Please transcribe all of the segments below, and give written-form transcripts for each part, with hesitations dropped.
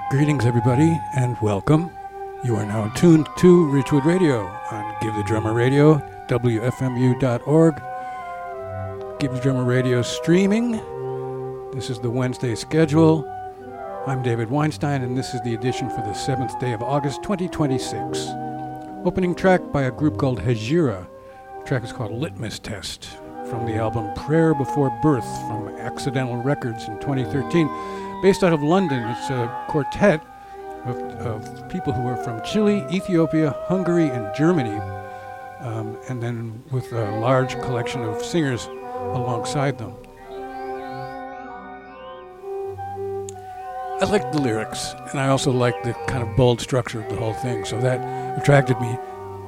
Greetings, everybody, and welcome. You are now tuned to Ridgewood Radio on Give the Drummer Radio, WFMU.org. Give the Drummer Radio streaming. This is the Wednesday schedule. I'm David Weinstein, and this is the edition for the 7th day of August, 2026. Opening track by a group called Hejira. The track is called Litmus Test, from the album Prayer Before Birth from Accidental Records in 2013. Based out of London, it's a quartet of people who are from Chile, Ethiopia, Hungary, and Germany, and then with a large collection of singers alongside them. I liked the lyrics, and I also liked the kind of bold structure of the whole thing, so that attracted me.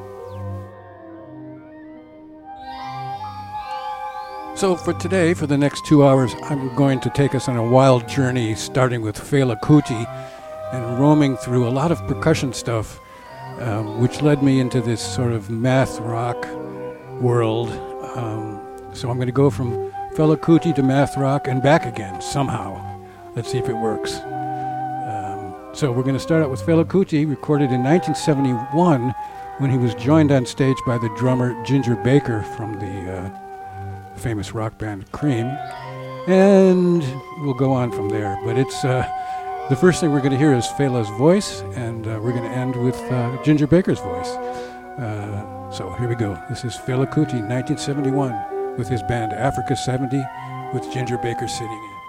So for today, for the next 2 hours, I'm going to take us on a wild journey, starting with Fela Kuti and roaming through a lot of percussion stuff, which led me into this sort of math rock world. So I'm going to go from Fela Kuti to math rock and back again, somehow. Let's see if it works. So we're going to start out with Fela Kuti, recorded in 1971, when he was joined on stage by the drummer Ginger Baker from the famous rock band Cream, and we'll go on from there. But it's the first thing we're going to hear is Fela's voice, and we're going to end with Ginger Baker's voice. So here we go. This is Fela Kuti, 1971, with his band Africa 70, with Ginger Baker sitting in.